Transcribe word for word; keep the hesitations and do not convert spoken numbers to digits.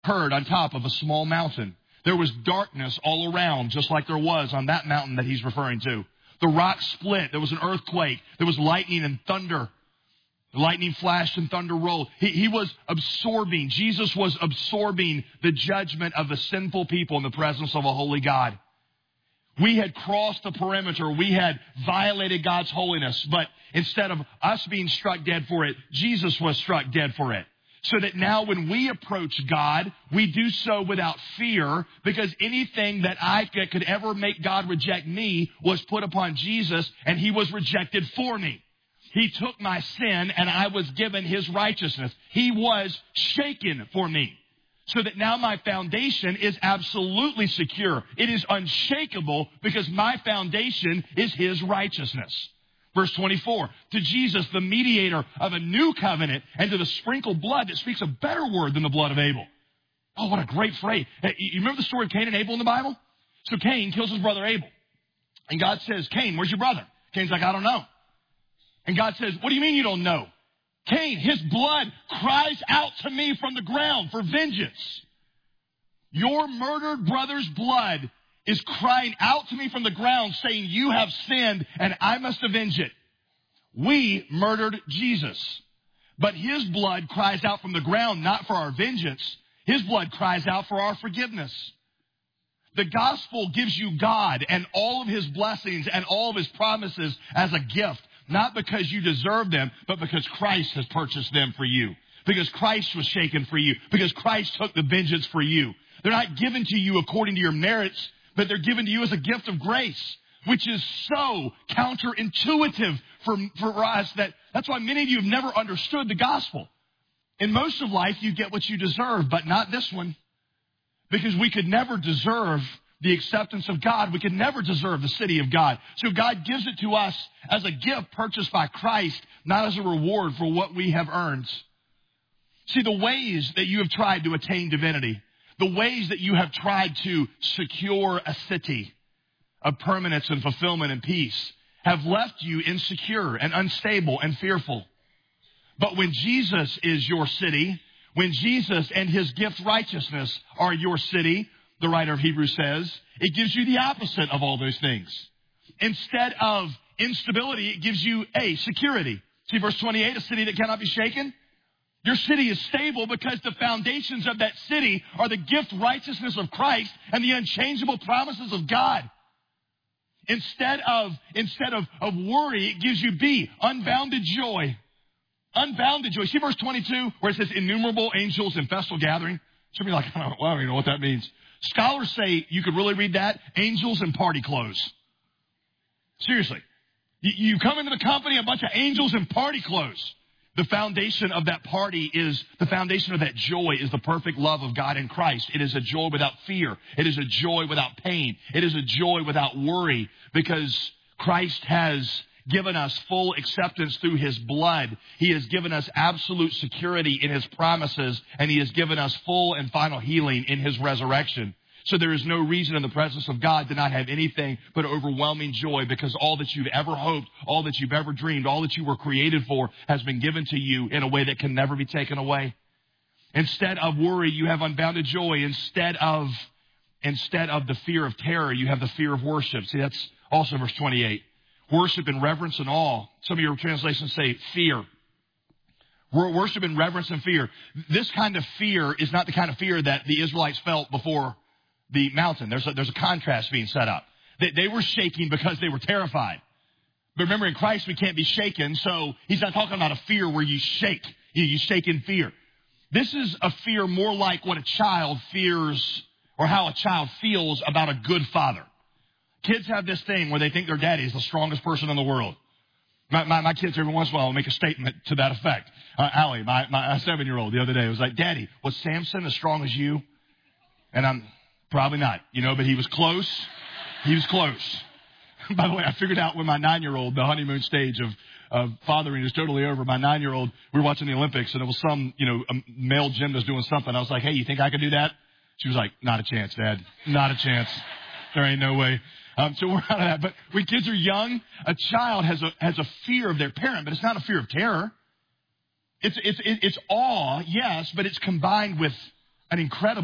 heard on top of a small mountain. There was darkness all around, just like there was on that mountain that he's referring to. The rock split. There was an earthquake. There was lightning and thunder. The lightning flashed and thunder rolled. He, he was absorbing. Jesus was absorbing the judgment of the sinful people in the presence of a holy God. We had crossed the perimeter. We had violated God's holiness. But instead of us being struck dead for it, Jesus was struck dead for it. So that now when we approach God, we do so without fear, because anything that I could ever make God reject me was put upon Jesus, and he was rejected for me. He took my sin, and I was given his righteousness. He was shaken for me. So that now my foundation is absolutely secure. It is unshakable because my foundation is his righteousness. Verse twenty-four, to Jesus, the mediator of a new covenant, and to the sprinkled blood that speaks a better word than the blood of Abel. Oh, what a great phrase. Hey, you remember the story of Cain and Abel in the Bible? So Cain kills his brother Abel. And God says, Cain, where's your brother? Cain's like, I don't know. And God says, what do you mean you don't know? Cain, his blood cries out to me from the ground for vengeance. Your murdered brother's blood is crying out to me from the ground saying, you have sinned and I must avenge it. We murdered Jesus, but his blood cries out from the ground, not for our vengeance. His blood cries out for our forgiveness. The gospel gives you God and all of his blessings and all of his promises as a gift, not because you deserve them, but because Christ has purchased them for you. Because Christ was shaken for you. Because Christ took the vengeance for you. They're not given to you according to your merits, but they're given to you as a gift of grace, which is so counterintuitive for, for us that that's why many of you have never understood the gospel. In most of life, you get what you deserve, but not this one. Because we could never deserve the acceptance of God. We could never deserve the city of God. So God gives it to us as a gift purchased by Christ, not as a reward for what we have earned. See, the ways that you have tried to attain divinity, the ways that you have tried to secure a city of permanence and fulfillment and peace have left you insecure and unstable and fearful. But when Jesus is your city, when Jesus and his gift righteousness are your city, the writer of Hebrews says, it gives you the opposite of all those things. Instead of instability, it gives you a security. See verse twenty-eight, a city that cannot be shaken. Your city is stable because the foundations of that city are the gift righteousness of Christ and the unchangeable promises of God. Instead of, instead of, of worry, it gives you B, unbounded joy. Unbounded joy. See verse twenty-two where it says innumerable angels in festal gathering? Some of you are like, I don't, I don't even know what that means. Scholars say you could really read that, angels in party clothes. Seriously. You, you come into the company, a bunch of angels in party clothes. The foundation of that party is, the foundation of that joy is the perfect love of God in Christ. It is a joy without fear. It is a joy without pain. It is a joy without worry because Christ has given us full acceptance through his blood. He has given us absolute security in his promises, and he has given us full and final healing in his resurrection. So there is no reason in the presence of God to not have anything but overwhelming joy, because all that you've ever hoped, all that you've ever dreamed, all that you were created for has been given to you in a way that can never be taken away. Instead of worry, you have unbounded joy. Instead of, instead of the fear of terror, you have the fear of worship. See, that's also verse twenty-eight. Worship in reverence and awe. Some of your translations say fear. Worship in reverence and fear. This kind of fear is not the kind of fear that the Israelites felt before the mountain. There's a, there's a contrast being set up. They, they were shaking because they were terrified. But remember, in Christ, we can't be shaken. So he's not talking about a fear where you shake. You, you shake in fear. This is a fear more like what a child fears, or how a child feels about a good father. Kids have this thing where they think their daddy is the strongest person in the world. My, my, my kids every once in a while will make a statement to that effect. Uh, Allie, my, my seven-year-old, the other day was like, Daddy, was Samson as strong as you? And I'm probably not, you know, but he was close. He was close. By the way, I figured out when my nine-year-old, the honeymoon stage of, of fathering is totally over. My nine-year-old, we were watching the Olympics, and it was some, you know, a male gymnast doing something. I was like, hey, you think I could do that? She was like, not a chance, Dad. Not a chance. There ain't no way. Um, so we're out of that. But when kids are young, a child has a has a fear of their parent, but it's not a fear of terror. It's it's it's awe, yes, but it's combined with an incredible